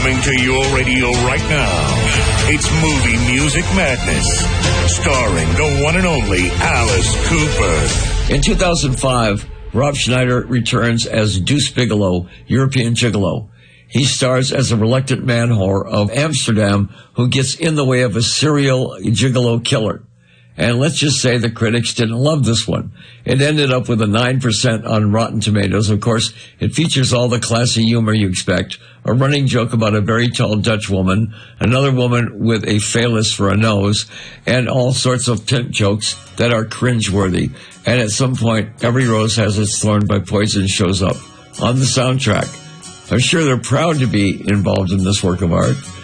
Coming to your radio right now, it's Movie Music Madness, starring the one and only Alice Cooper. In 2005, Rob Schneider returns as Deuce Bigalow, European Gigolo. He stars as a reluctant man whore of Amsterdam who gets in the way of a serial gigolo killer. And let's just say the critics didn't love this one. It ended up with a 9% on Rotten Tomatoes. Of course, it features all the classy humor you expect, a running joke about a very tall Dutch woman, another woman with a phallus for a nose, and all sorts of pimp jokes that are cringeworthy. And at some point, Every Rose Has Its Thorn by Poison shows up on the soundtrack. I'm sure they're proud to be involved in this work of art.